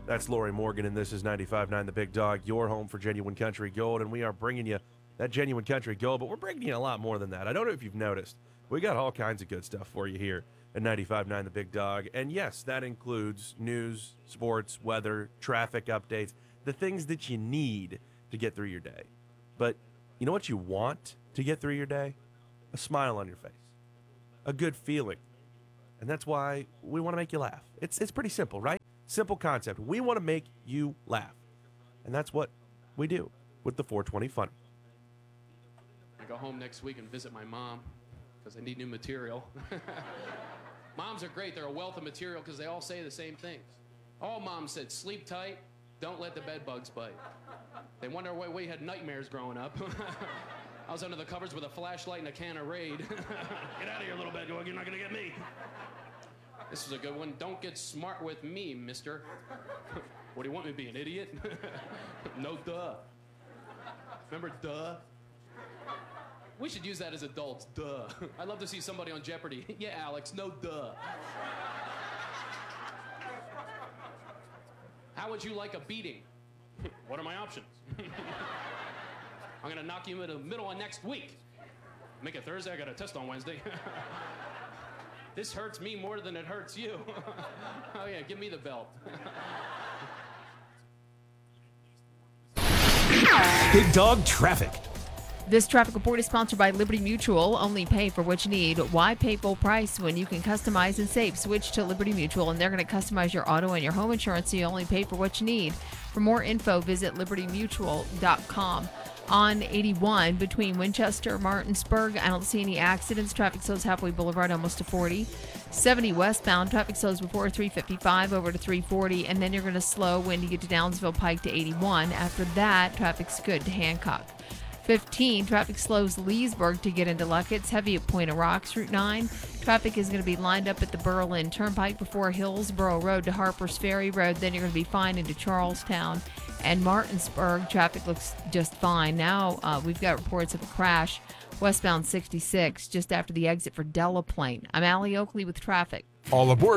That's Lori Morgan, and this is 95.9 The Big Dog, your home for genuine country gold. And we are bringing you that genuine country gold, but we're bringing you a lot more than that. I don't know if you've noticed. We got all kinds of good stuff for you here at 95.9 The Big Dog. And yes, that includes news, sports, weather, traffic updates, the things that you need to get through your day. But you know what you want to get through your day? A smile on your face, a good feeling. And that's why we want to make you laugh. It's pretty simple, right? Simple concept. We want to make you laugh. And that's what we do with the 420 Fun. I go home next week and visit my mom because I need new material. Moms are great. They're a wealth of material because they all say the same things. All moms said, sleep tight, don't let the bed bugs bite. They wonder why we had nightmares growing up. I was under the covers with a flashlight and a can of Raid. Get out of here, little bed dog. You're not going to get me. This is a good one. Don't get smart with me, mister. What do you want me to be, an idiot? No, duh. Remember duh? We should use that as adults, duh. I'd love to see somebody on Jeopardy. Yeah, Alex, no duh. How would you like a beating? What are my options? I'm gonna knock you in the middle of next week. Make it Thursday, I got a test on Wednesday. This hurts me more than it hurts you. Oh yeah, give me the belt. Big Dog Traffic. This traffic report is sponsored by Liberty Mutual. Only pay for what you need. Why pay full price when you can customize and save? Switch to Liberty Mutual, and they're going to customize your auto and your home insurance so you only pay for what you need. For more info, visit libertymutual.com. On 81 between Winchester and Martinsburg, I don't see any accidents. Traffic slows Halfway Boulevard almost to 40. 70 westbound, traffic slows before 355 over to 340, and then you're going to slow when you get to Downsville Pike to 81. After that, traffic's good to Hancock. 15, traffic slows Leesburg to get into Luckett's, heavy at Point of Rocks. Route 9, traffic is going to be lined up at the Berlin Turnpike before Hillsborough Road to Harper's Ferry Road. Then you're going to be fine into Charlestown and Martinsburg. Traffic looks just fine. Now we've got reports of a crash westbound 66 just after the exit for Delaplane. I'm Allie Oakley with traffic. All aboard.